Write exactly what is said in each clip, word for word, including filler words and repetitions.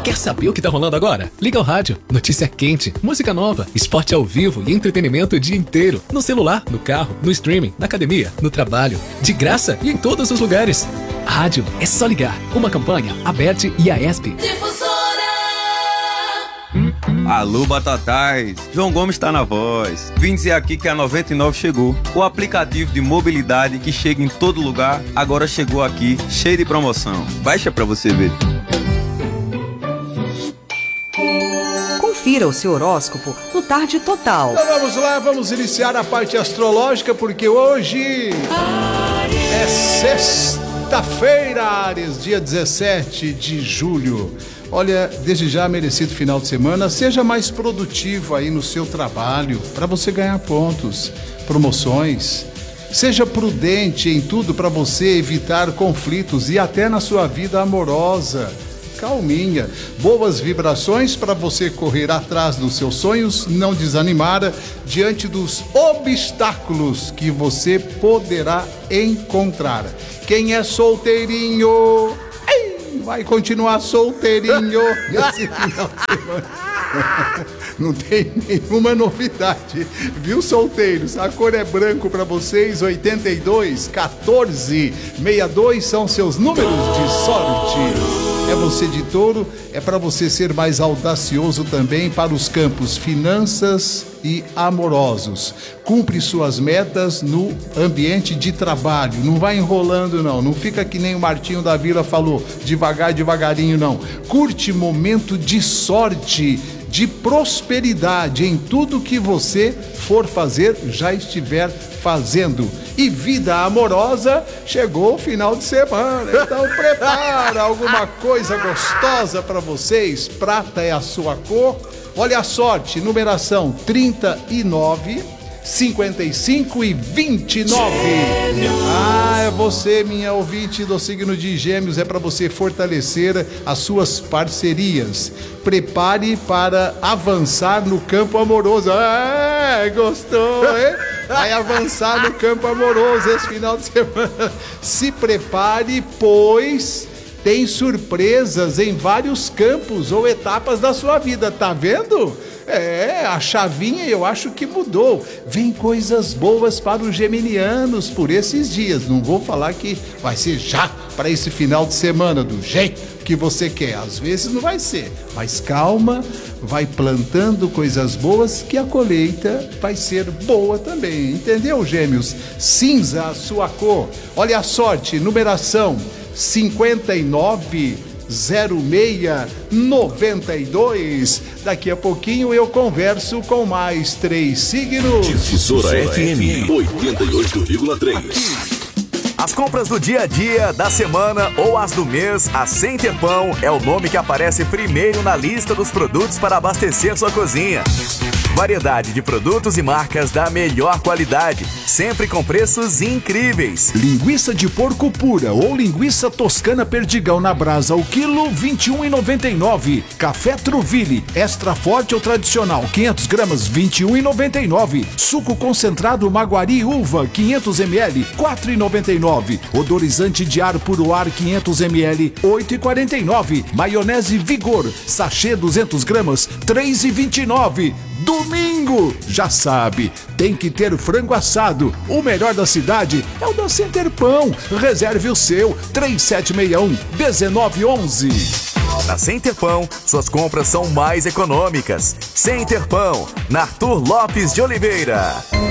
Quer saber o que tá rolando agora? Liga o rádio, notícia quente, música nova, esporte ao vivo e entretenimento o dia inteiro. No celular, no carro, no streaming, na academia, no trabalho. De graça e em todos os lugares. Rádio é só ligar. Uma campanha, Aberte e a ESP. Difusora! Alô, Batatais! João Gomes está na voz. Vim dizer aqui que a noventa e nove chegou. O aplicativo de mobilidade que chega em todo lugar, agora chegou aqui, cheio de promoção. Baixa pra você ver. Confira o seu horóscopo no Tarde Total. Então vamos lá, vamos iniciar a parte astrológica, porque hoje é sexta-feira, Áries, dia dezessete de julho. Olha, desde já merecido final de semana, seja mais produtivo aí no seu trabalho, para você ganhar pontos, promoções. Seja prudente em tudo para você evitar conflitos e até na sua vida amorosa. Calminha, boas vibrações para você correr atrás dos seus sonhos, não desanimar diante dos obstáculos que você poderá encontrar. Quem é solteirinho, ei, vai continuar solteirinho nesse final de semana. Não tem nenhuma novidade, viu, solteiros? A cor é branco para vocês, oitenta e dois, quatorze, sessenta e dois são seus números de sorte. É você de touro, é para você ser mais audacioso também para os campos finanças e amorosos. Cumpre suas metas no ambiente de trabalho, não vai enrolando não, não fica que nem o Martinho da Vila falou, devagar, devagarinho não. Curte momento de sorte, de prosperidade em tudo que você for fazer, já estiver fazendo. E vida amorosa, chegou o final de semana, então prepara alguma coisa gostosa para vocês. Prata é a sua cor. Olha a sorte, numeração trinta e nove, cinquenta e cinco e vinte e nove. Ah, é você, minha ouvinte do signo de Gêmeos, é para você fortalecer as suas parcerias. Prepare para avançar no campo amoroso. É, gostou, hein? Vai avançar no campo amoroso esse final de semana. Se prepare, pois tem surpresas em vários campos ou etapas da sua vida, tá vendo? É, a chavinha eu acho que mudou. Vem coisas boas para os geminianos por esses dias. Não vou falar que vai ser já para esse final de semana, do jeito que você quer. Às vezes não vai ser, mas calma, vai plantando coisas boas que a colheita vai ser boa também. Entendeu, Gêmeos? Cinza a sua cor. Olha a sorte, numeração cinquenta e nove, zero seis, noventa e dois. Daqui a pouquinho eu converso com mais três signos. Difusora F M oitenta e oito vírgula três. As compras do dia a dia, da semana ou as do mês, a Center Pão é o nome que aparece primeiro na lista dos produtos para abastecer sua cozinha. Variedade de produtos e marcas da melhor qualidade, sempre com preços incríveis. Linguiça de porco pura ou linguiça toscana perdigão na brasa, o quilo vinte e um reais e noventa e nove centavos. Café Truville, extra forte ou tradicional, quinhentas gramas, vinte e um reais e noventa e nove centavos. Suco concentrado Maguari Uva, quinhentos mililitros, quatro reais e noventa e nove centavos. Odorizante de ar puro ar, quinhentos mililitros, oito reais e quarenta e nove centavos. Maionese Vigor, sachê duzentas gramas, três reais e vinte e nove centavos. Domingo, já sabe, tem que ter frango assado. O melhor da cidade é o da Center Pão. Reserve o seu, três sete seis um, um nove um um. Na Center Pão, suas compras são mais econômicas. Center Pão, na Arthur Lopes de Oliveira.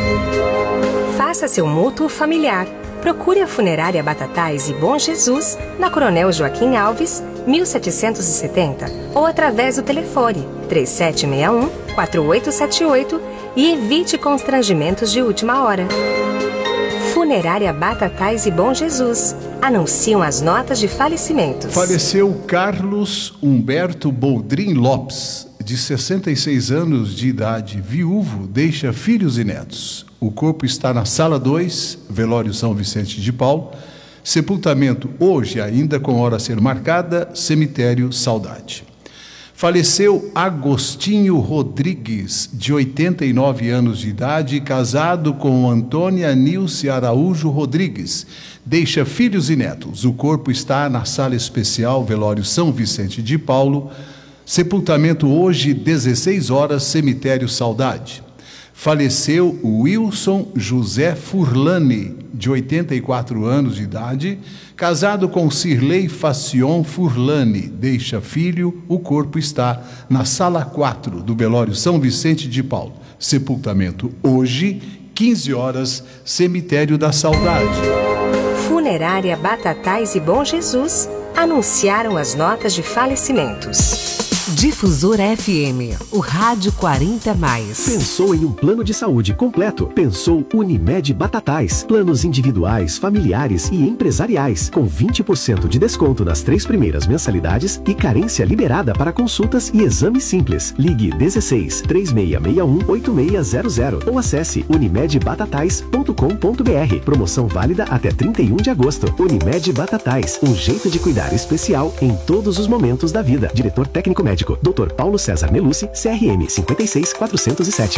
Faça seu mútuo familiar. Procure a Funerária Batatais e Bom Jesus na Coronel Joaquim Alves, mil setecentos e setenta, ou através do telefone três sete seis um, quatro oito sete oito e evite constrangimentos de última hora. Funerária Batatais e Bom Jesus. Anunciam as notas de falecimento. Faleceu Carlos Humberto Boldrin Lopes, de sessenta e seis anos de idade, viúvo, deixa filhos e netos. O corpo está na sala dois, velório São Vicente de Paulo. Sepultamento hoje ainda com hora a ser marcada, cemitério Saudade. Faleceu Agostinho Rodrigues, de oitenta e nove anos de idade, casado com Antônia Nilce Araújo Rodrigues. Deixa filhos e netos. O corpo está na sala especial velório São Vicente de Paulo. Sepultamento hoje, dezesseis horas, cemitério Saudade. Faleceu Wilson José Furlani, de oitenta e quatro anos de idade, casado com Cirlei Facion Furlani. Deixa filho, o corpo está na sala quatro do velório São Vicente de Paulo. Sepultamento hoje, quinze horas, cemitério da Saudade. Funerária Batatais e Bom Jesus anunciaram as notas de falecimentos. Difusora F M, o rádio quarenta mais. Pensou em um plano de saúde completo? Pensou Unimed Batatais. Planos individuais, familiares e empresariais, com vinte por cento de desconto nas três primeiras mensalidades e carência liberada para consultas e exames simples. Ligue dezesseis, três seis seis um, oito seis zero zero ou acesse unimed batatais ponto com ponto b r. Promoção válida até trinta e um de agosto. Unimed Batatais, um jeito de cuidar especial em todos os momentos da vida. Diretor técnico médico doutor Paulo César Melucci, C R M cinquenta e seis quatrocentos e sete.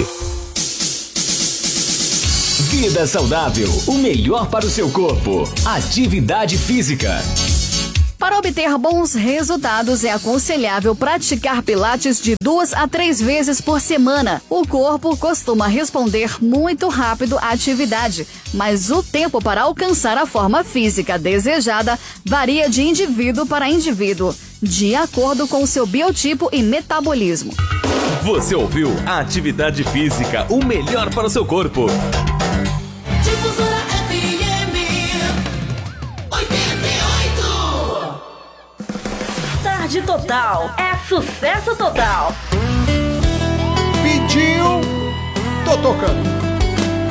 Vida saudável, o melhor para o seu corpo. Atividade física. Para obter bons resultados, é aconselhável praticar pilates de duas a três vezes por semana. O corpo costuma responder muito rápido à atividade, mas o tempo para alcançar a forma física desejada varia de indivíduo para indivíduo, de acordo com o seu biotipo e metabolismo. Você ouviu a atividade física, o melhor para o seu corpo. Difusora F M oitenta e oito. Tarde Total é sucesso total. Pediu, tô tocando.